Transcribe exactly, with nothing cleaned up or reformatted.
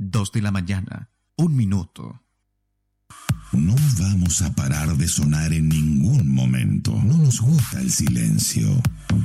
Dos de la mañana, un minuto. No vamos a parar de sonar en ningún momento. No nos gusta el silencio.